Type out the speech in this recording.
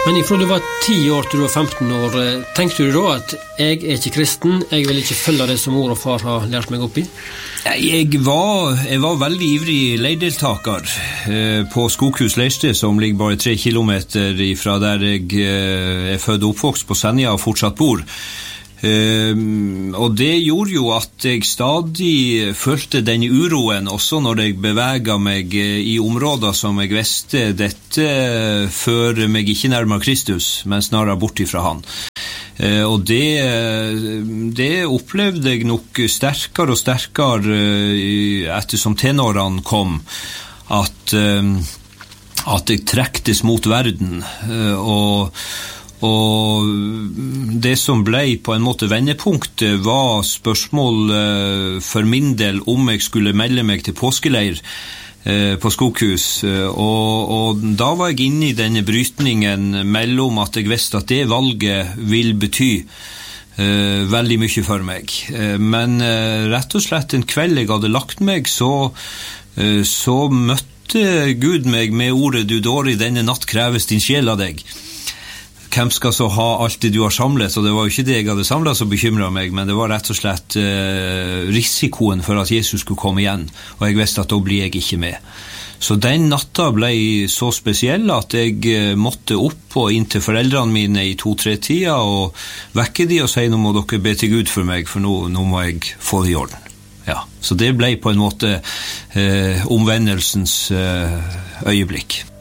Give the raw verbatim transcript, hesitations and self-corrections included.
Men ifra du var ti år til du var femten år, tenkte du da at jeg er ikke kristen, jeg vil ikke følge det som mor og far har lært meg opp i? Jeg var, jeg var veldig ivrig leirdeltaker eh, på Skoghus Leirsted, som ligger bare tre kilometer fra der jeg eh, er født og oppvokst på Senja og fortsatt bor. Um, og det gjorde jo at jeg stadig følte den uroen også når jeg beveget meg i områder som jeg visste dette fører meg ikke nærmere Kristus, men snarere bort ifra han. Uh, og det, det opplevde jeg nok sterkere og sterkere uh, ettersom tenårene kom, at, uh, at jeg trektes mot verden, uh, og Og det som ble på en måte vendepunktet var spørsmål eh, for min del om jeg skulle melde meg til påskeleir eh, på Skoghus. Og, og da var jeg inne i denne brytningen mellom at jeg visste at det valget vil bety eh, veldig mye for meg. Eh, men eh, rett og slett en kveld jeg hadde lagt meg, så, eh, så møtte Gud meg med ordet «Du dårlig, denne natt kreves din sjel av deg». Hvem skal så ha alt det du har samlet? Og det var jo ikke det jeg hadde samlet som bekymret meg, men det var rett og slett eh, risikoen for at Jesus skulle komme igjen, og jeg visste at da blir jeg ikke med. Så den natta ble så spesiell at jeg måtte opp og inn til foreldrene mine i to-tre-tida og vekke de og si, nå må dere be til Gud for meg, for nå, nå må jeg få det i orden. Ja, så det ble på en måte eh, omvendelsens eh, øyeblikk.